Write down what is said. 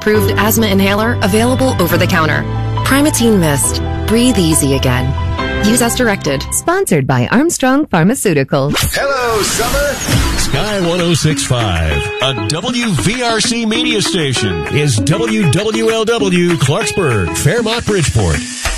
FDA-approved asthma inhaler available over the counter. Primatene Mist. Breathe easy again. Use as directed. Sponsored by Armstrong Pharmaceuticals. Hello, summer. Sky 106.5, a WVRC media station, is WWLW Clarksburg, Fairmont, Bridgeport.